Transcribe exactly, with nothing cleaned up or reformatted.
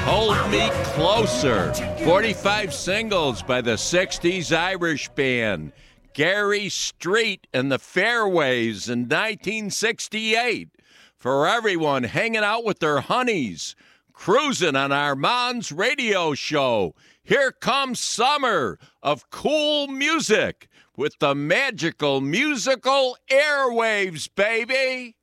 Hold Me Closer, forty-five singles by the sixties Irish band Gary Street and the Fairways in nineteen sixty-eight. For everyone hanging out with their honeys, cruising on Armand's radio show, here comes summer of cool music with the magical musical airwaves, baby.